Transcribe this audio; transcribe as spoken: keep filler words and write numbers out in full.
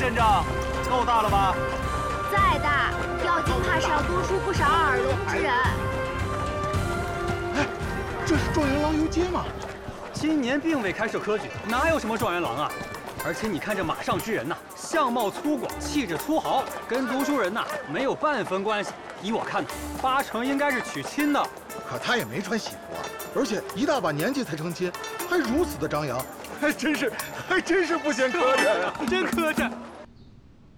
阵仗，够大了吧？ 再大，药精怕是要多出不少耳聋之人。 哎，这是状元郎游街吗？ 今年并未开设科举，哪有什么状元郎啊？而且你看这马上之人呐、啊，相貌粗犷，气质粗豪，跟读书人呐、啊、没有半分关系。依我看呢，八成应该是娶亲的。 可他也没穿喜服啊，而且一大把年纪才成亲，还如此的张扬，还真是，还真是不嫌磕碜啊！ 真磕碜。